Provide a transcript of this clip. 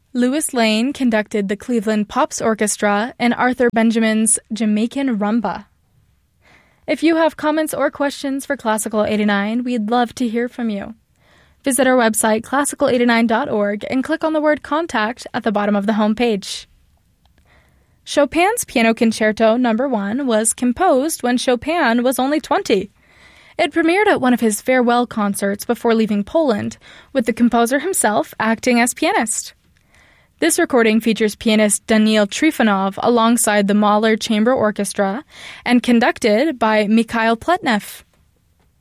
Louis Lane conducted the Cleveland Pops Orchestra and Arthur Benjamin's Jamaican Rumba. If you have comments or questions for Classical 89, we'd love to hear from you. Visit our website, classical89.org, and click on the word Contact at the bottom of the homepage. Chopin's Piano Concerto No. 1 was composed when Chopin was only 20. It premiered at one of his farewell concerts before leaving Poland, with the composer himself acting as pianist. This recording features pianist Daniil Trifonov alongside the Mahler Chamber Orchestra and conducted by Mikhail Pletnev.